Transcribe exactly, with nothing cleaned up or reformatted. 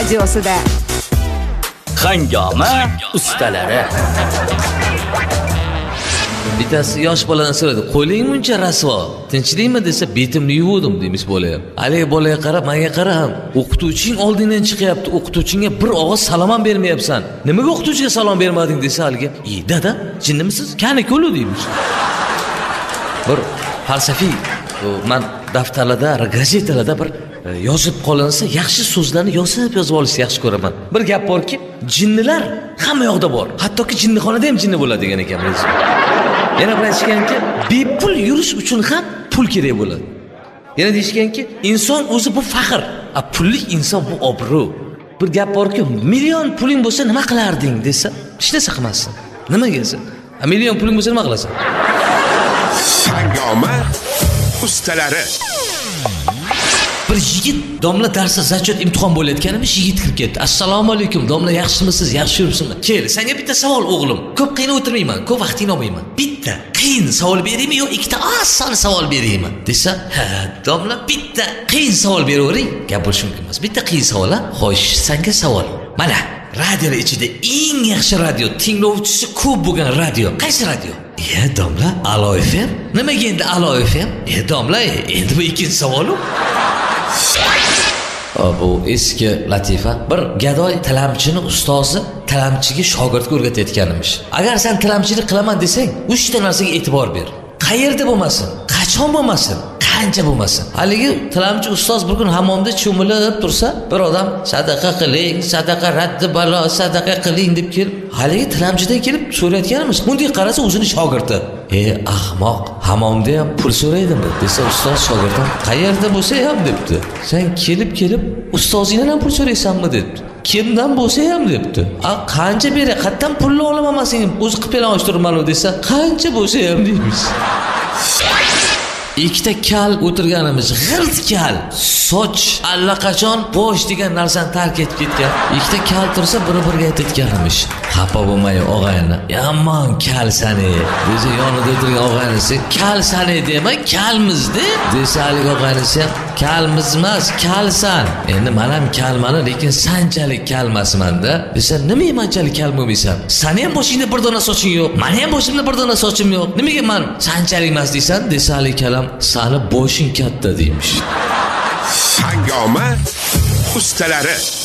radiosida. Hangoma ustalari. Bittasi yosh bolani so'radi, qo'ling muncha rasvo, tinchlikmi desa, betimni yuvdim demiş bolaya. Haligi bolaga qarab, menga qara ham, o'qituvching oldingdan chiqyapti, o'qituvchingga bir og'iz salom ham bermayapsan. Nimaga o'qituvchiga salom bermading desa, haligi, "Ey dada, jinnimisiz? Qani ko'lu" demiş. Bir falsafiy, men daftarlarda, gazetalarda bir yozib qolinsa, yaxshi so'zlarni yozib yozib olishni yaxshi ko'raman. Bir gap borki, jinnilar hamma yoqda bor. Hattoki jinnixonada ham jinni bo'ladi degan ekan biz. Yana bir aytishganki, bepul yurish uchun ham pul kerak bo'ladi. Yana deyishganki, inson o'zi bu faxr, a pullik inson bu obro'. Bir gap borki, million puling bo'lsa nima qilarding desa, hech narsa qilmassan. Nimaga desa? A million puling bo'lsa nima qilasan? Hangoma ustalari. Bir yigit domla darsda zachot imtihon bo'layotganimiz yigit kirib ketdi. Assalomu alaykum, domla yaxshimisiz, yaxshi yuribsizmi? Kel, senga bitta savol o'g'lim. Ko'p qiyin o'tirmayman, ko'p vaqtingni olmayman. Bitta qiyin savol beraymi yo ikkita oson savol beraymi? Desa, ha, domla bitta qiyin savol beravering. Gap bo'lishi mumkin emas. Bitta qiyin savol, ha? Xo'sh, senga savol. Mana, radio ichida eng yaxshi radio, tinglovchisi ko'p bo'lgan radio. Qaysi radio? E, domla, Alo F M. Nimaga endi Alo F M? E, domla, endi bu ikkinchi savol-ku. Bu eski latifa. Bir gadoy tilamchini ustozi tilamchiga shogirdga o'rgatayotganimish. Agar sen tilamchilik qilaman desang, uchta narsaga e'tibor ber. Qayerda bo'lmasin, qachon bo'lmasin, qancha bo'lmasin. Haligi tilamchi ustoz bir kun hammomda cho'milib tursa, bir odam sadaqa qiling, sadaqa raddi balo, sadaqa qiling deb kelib, haligi tilamchidan kelib so'rayotganimiz. Bunday qarasa o'zini shogirdi. E ahmoq, hammomda ham pul so'raydimi desa, ustoz shogirdan qayerda bo'lsa ham debdi. Sen kelib kelib ustozingdan ham pul so'raysanmi debdi. Kimdan bo'lsa ham debdi. A qancha beray, qayerdan pulni olaman sen? O'zi qilib turibman-ku desa, qancha bo'lsa ham deymiz. Ikkita kal o'tirganimiz, g'irt kal, soch allaqachon bosh degan narsani tark etib ketgan. Ikkita kal tursa, bir-biriga aytayotganimiz. Xafa bo'lmay og'ayni. Yomon kal sani. Desa yonida o'tirgan og'aynisi, kal sani dema, kalmiz-da. Desa haligi og'aynisi ham, kalmiz emas, kalsan. Endi men ham kalman, lekin sanchalik kalmasman-da. Desa, nimaga manchalik kal bo'lmaysan? Sani ham boshingda bir dona soching yo'q, meni ham boshimda bir dona sochim yo'q. Nimaga men sanchalik emas deysan? Desa haligi kalam, sani boshing katta deymish. Hangoma ustalari.